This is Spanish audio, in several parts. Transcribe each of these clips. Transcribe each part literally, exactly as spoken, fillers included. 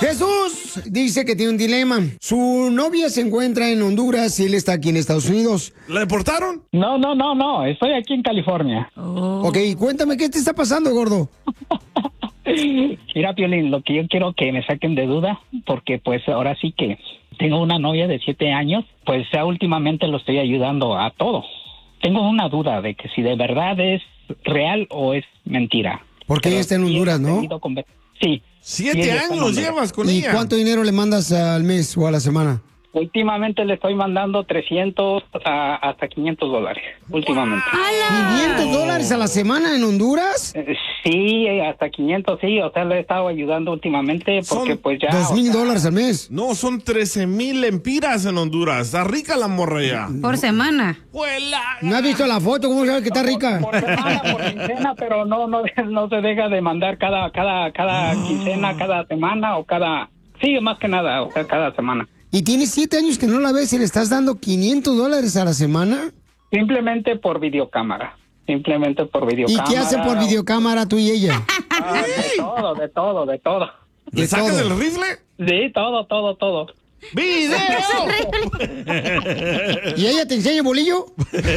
Jesús dice que tiene un dilema. Su novia se encuentra en Honduras y él está aquí en Estados Unidos. ¿La deportaron? No, no, no, no. Estoy aquí en California. Oh. Ok, cuéntame, ¿qué te está pasando, gordo? Mira, Piolín, lo que yo quiero que me saquen de duda, porque pues ahora sí que tengo una novia de siete años, pues ya últimamente lo estoy ayudando a todo. Tengo una duda de que si de verdad es real o es mentira. Porque ella está en Honduras, ¿no? Sí. Siete años llevas con ¿Y ella. cuánto dinero le mandas al mes o a la semana? Últimamente le estoy mandando trescientos a, hasta quinientos dólares. Últimamente. ¿quinientos dólares a la semana en Honduras? Eh, Sí, hasta quinientos, sí. O sea, le he estado ayudando últimamente porque Son pues ya... Dos mil dólares al mes. No, son trece mil lempiras en Honduras. Está rica la morra ya. Por semana. ¿No has visto la foto? ¿Cómo sabes que está rica? Por semana, por quincena, pero no, no, no se deja de mandar cada, cada, cada quincena, cada semana o cada... Sí, más que nada, o sea, cada semana. ¿Y tienes siete años que no la ves y le estás dando quinientos dólares a la semana? Simplemente por videocámara. Simplemente por ¿Y videocámara. qué hacen por videocámara tú y ella? Ah, de todo, de todo, de todo. ¿Le De sacas todo. el rifle? Sí, todo, todo, todo. ¡Video! ¿Y ella te enseña bolillo?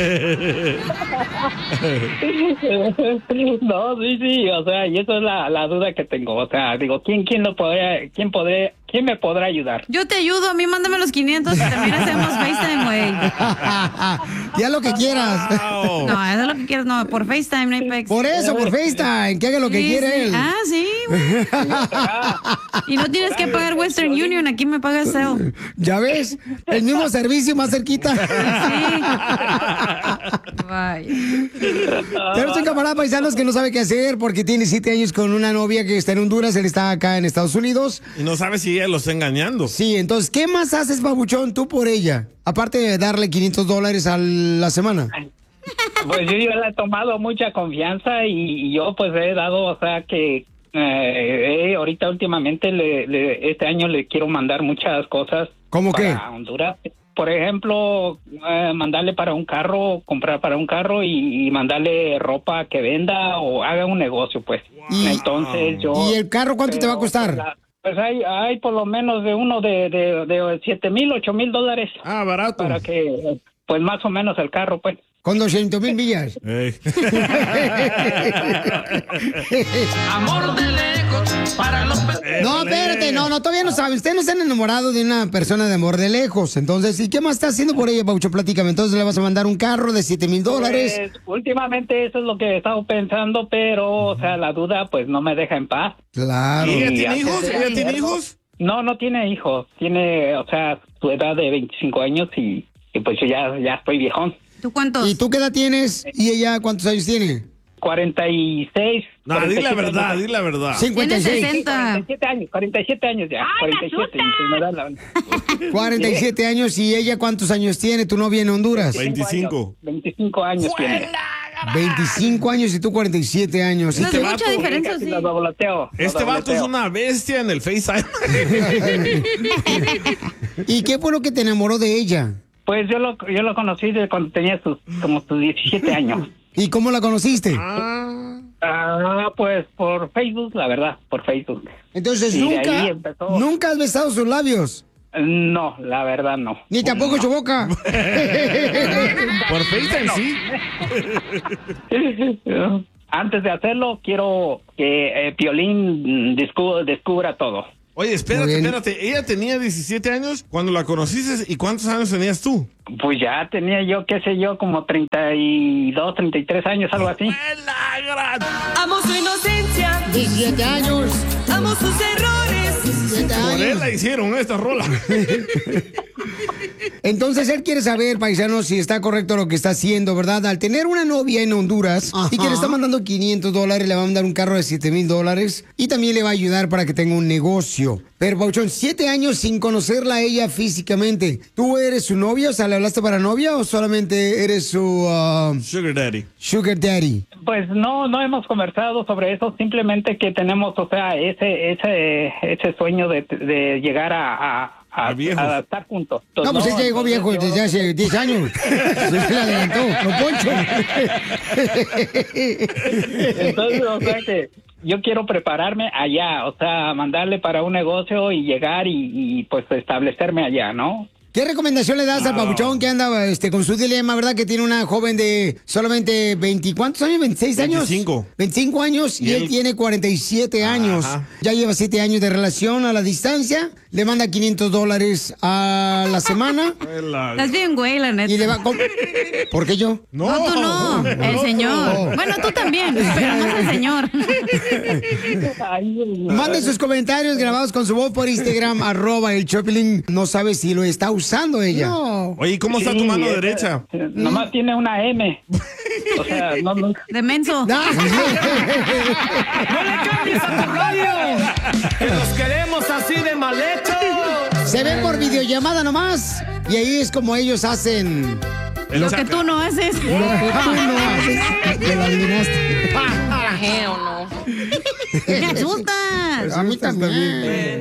No, sí, sí, o sea, y eso es la, la duda que tengo. O sea, digo, ¿quién, quién lo podría, quién podré, quién me podrá ayudar? Yo te ayudo, a mí mándame los quinientos y también hacemos FaceTime, güey. Ya lo que quieras. Wow. No, eso es lo que quieres, no, por FaceTime, no hay pex. Por eso, por FaceTime, que haga lo que Sí, quiere sí. él. Ah, sí, güey. Y no tienes que pagar Western Union, aquí me pagas Cell. ¿Ya ves? El mismo servicio más cerquita. Sí. Vaya. Tenemos un camarada paisanos que no sabe qué hacer porque tiene siete años con una novia que está en Honduras, él está acá en Estados Unidos. Y no sabes si ella lo está engañando. Sí, entonces, ¿qué más haces, babuchón, tú por ella? Aparte de darle quinientos dólares a la semana. Pues yo, yo le he tomado mucha confianza y, y yo pues he dado, o sea que eh, eh, ahorita últimamente le, le- este año le quiero mandar muchas cosas. ¿Cómo qué? Para Honduras. Por ejemplo, eh, mandarle para un carro, comprar para un carro y, y mandarle ropa que venda o haga un negocio, pues. Y- Entonces yo... ¿Y el carro cuánto te va a costar? Pues, la- pues hay, hay por lo menos de uno de, de, de siete mil, ocho mil dólares. Ah, barato. Para que, pues más o menos el carro, pues. Con doscientos mil millas. Ey. Amor de lejos para los pe- No, espérate, no, no, todavía no sabe. Usted no se han enamorado de una persona de amor de lejos. Entonces, ¿y qué más está haciendo por ella, Paucho? Platícame. Entonces, ¿le vas a mandar un carro de siete mil dólares? Pues, últimamente eso es lo que he estado pensando, pero, o sea, la duda pues no me deja en paz. Claro. ¿Y ella Y tiene antes hijos? de ¿Ella tiene hacerlo- hijos? No, no tiene hijos. Tiene, o sea, su edad de veinticinco años y, y pues yo ya, ya estoy viejón. ¿Tú cuántos? ¿Y tú qué edad tienes? ¿Y ella cuántos años tiene? cuarenta y seis. No, di la cuarenta y siete verdad, años. di la verdad. cincuenta y Tienes seis. sesenta. cuarenta y siete años, cuarenta y siete años ya. cuarenta y siete. y pues me da la- cuarenta y siete años. ¿Y ella cuántos años tiene? ¿Tu novia en Honduras? veinticinco. veinticinco años tiene. veinticinco años y tú cuarenta y siete años. ¿Y No es qué- mucha diferencia, Casi sí. lo dobleteo, lo Este vato es dobleteo. una bestia en el FaceTime. ¿Y qué fue lo que te enamoró de ella? Pues yo lo, yo lo conocí de cuando tenía sus, como sus diecisiete años. ¿Y cómo la conociste? Ah, pues por Facebook, la verdad, por Facebook. Entonces, Y de ahí nunca, empezó. nunca has besado sus labios. No, la verdad no. Ni tampoco su boca. Por FaceTime, sí. Antes de hacerlo, quiero que eh, Piolín descubra, descubra todo. Oye, espérate, Muy bien. espérate. Ella tenía diecisiete años cuando la conociste. ¿Y cuántos años tenías tú? Pues ya tenía yo, qué sé yo, como treinta y dos, treinta y tres años, algo así. ¡La gran! Amo su inocencia, diecisiete años. amo sus errores. diecisiete Por él años. la hicieron esta rola. Entonces él quiere saber, paisano, si está correcto lo que está haciendo, ¿verdad? Al tener una novia en Honduras y que le está mandando quinientos dólares, le va a mandar un carro de siete mil dólares y también le va a ayudar para que tenga un negocio. Pero, Pauchón, siete años sin conocerla a ella físicamente. ¿Tú eres su novia? O sea, ¿le hablaste para novia o solamente eres su uh, Sugar Daddy. sugar daddy? Pues no, no hemos conversado sobre eso, simplemente que tenemos, o sea, ese, ese, ese sueño de, de llegar a, a, a, A viejos. a estar juntos. No, pues él ya llegó viejo entonces desde yo- hace diez años. Se le adelantó, don Poncho. Entonces, o sea que yo quiero prepararme allá, o sea, mandarle para un negocio y llegar y, y pues establecerme allá, ¿no? ¿Qué recomendación le das al Claro. papuchón que anda este, con su dilema, verdad? Que tiene una joven de solamente veinte, ¿cuántos años? ¿veintiséis años? veinticinco. veinticinco años y, Y él él- tiene cuarenta y siete años. Ajá. Ya lleva siete años de relación a la distancia. Le manda quinientos dólares a la semana. Estás bien, güey, la neta. Y le va... com- ¿Por qué yo? No, No, tú no, el señor. Bueno, tú también, pero más el señor. Mande sus comentarios grabados con su voz por Instagram, arroba el Choplin. No sabe si lo está usando ella. No. Oye, ¿y ¿cómo está tu Sí, mano esa- derecha? eh, Nomás tiene una M. O sea, no, no. De menso. ¡No le cambies a tu radio! ¡Que los queremos así de mal hecho! Se ven por videollamada nomás. Y ahí es como ellos hacen. El Lo que chaca. tú no haces. Lo que tú no haces. Te lo adivinaste. Me asustas. A mí también.